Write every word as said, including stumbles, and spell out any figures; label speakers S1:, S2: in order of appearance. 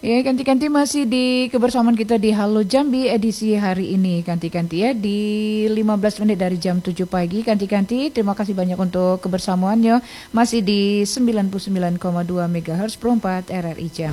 S1: Ya, ganti-ganti masih di kebersamaan kita di Halo Jambi edisi hari ini. Ganti-ganti ya di lima belas menit dari jam tujuh pagi. Ganti-ganti, terima kasih banyak untuk kebersamaannya. Masih di sembilan puluh sembilan koma dua megahertz per empat R R I Jambi.